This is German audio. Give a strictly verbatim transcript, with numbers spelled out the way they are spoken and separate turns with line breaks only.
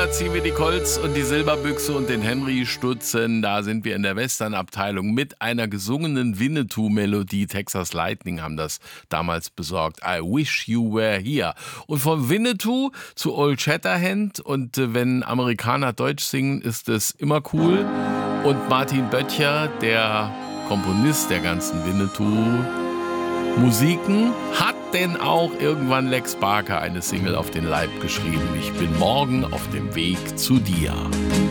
Wieder ziehen wir die Colts und die Silberbüchse und den Henry stutzen. Da sind wir in der Western-Abteilung mit einer gesungenen Winnetou-Melodie. Texas Lightning haben das damals besorgt. I wish you were here. Und von Winnetou zu Old Shatterhand. Und äh, wenn Amerikaner Deutsch singen, ist es immer cool. Und Martin Böttcher, der Komponist der ganzen Winnetou-Musiken, hat denn auch irgendwann Lex Barker eine Single auf den Leib geschrieben. Ich bin morgen auf dem Weg zu dir.